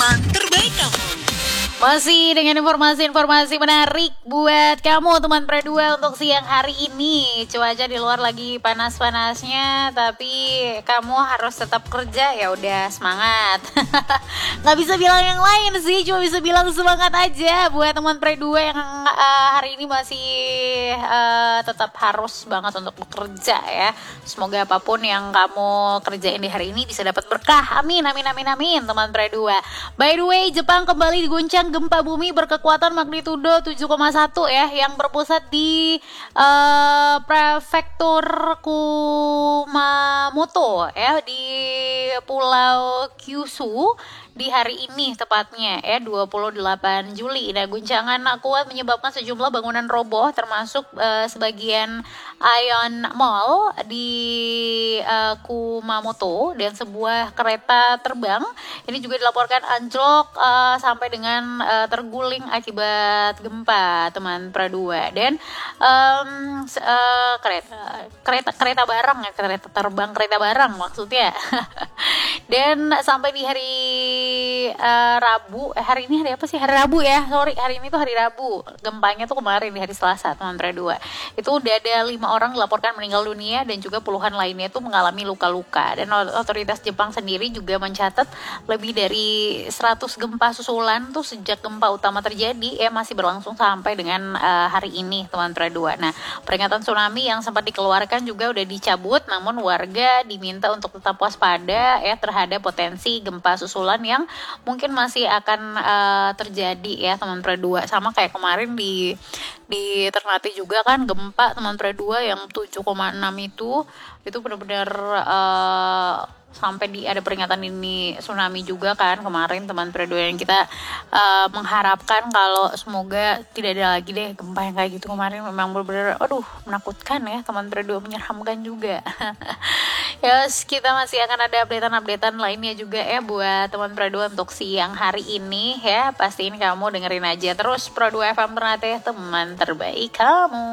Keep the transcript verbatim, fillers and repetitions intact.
teman terbaik kamu. Masih dengan informasi-informasi menarik buat kamu teman Pre dua untuk siang hari ini. Cuaca di luar lagi panas-panasnya, tapi kamu harus tetap kerja. Ya udah, semangat. Nggak bisa bilang yang lain sih, cuma bisa bilang semangat aja buat teman Pre dua yang uh, hari ini masih uh, tetap harus banget untuk bekerja ya. Semoga apapun yang kamu kerjain di hari ini bisa dapat berkah. Amin, amin, amin, amin teman Pre dua. By the way, Jepang kembali diguncang gempa bumi berkekuatan magnitudo tujuh koma satu ya, yang berpusat di uh, prefektur Kumamoto ya, di Pulau Kyushu di hari ini tepatnya ya, dua puluh delapan Juli. Nah, guncangan kuat menyebabkan sejumlah bangunan roboh termasuk uh, sebagian Ion Mall di uh, Kumamoto, dan sebuah kereta terbang ini juga dilaporkan anjlok uh, sampai dengan uh, terguling akibat gempa teman Pre dua. Dan um, uh, kereta kereta kereta barang ya, kereta terbang kereta barang maksudnya. Dan sampai di hari uh, Rabu, eh, hari ini hari apa sih? Hari Rabu ya, sorry, hari ini tuh hari Rabu. Gempanya tuh kemarin di hari Selasa teman Pre dua. Itu udah ada lima orang dilaporkan meninggal dunia dan juga puluhan lainnya tuh mengalami luka-luka. Dan otoritas Jepang sendiri juga mencatat lebih dari seratus gempa susulan tuh sejak gempa utama terjadi ya, masih berlangsung sampai dengan uh, hari ini teman Pre dua. Nah, peringatan tsunami yang sempat dikeluarkan juga udah dicabut, namun warga diminta untuk tetap waspada ya terhadap potensi gempa susulan yang mungkin masih akan uh, terjadi ya teman Pre dua. Sama kayak kemarin di di Ternate juga kan gempa teman Pre dua yang tujuh koma enam itu itu benar-benar uh, sampai di ada peringatan ini tsunami juga kan kemarin teman Pre dua, yang kita uh, mengharapkan kalau semoga tidak ada lagi deh gempa yang kayak gitu kemarin. Memang benar-benar aduh menakutkan ya teman Pre dua, menyeramkan juga. Yes, kita masih akan ada updatean-updatean lainnya juga ya buat teman Pre dua untuk siang hari ini ya. Pastiin kamu dengerin aja terus Pro dua F M Ternate, teman terbaik kamu.